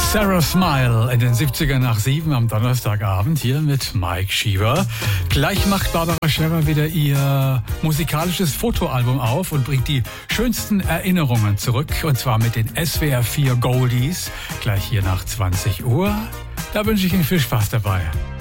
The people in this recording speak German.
Sarah Smile in den 70er nach 7 am Donnerstagabend hier mit Mike Schieber. Gleich macht Barbara Schöpfer wieder ihr musikalisches Fotoalbum auf und bringt die schönsten Erinnerungen zurück. Und zwar mit den SWR 4 Goldies. Gleich hier nach 20 Uhr. Da wünsche ich Ihnen viel Spaß dabei.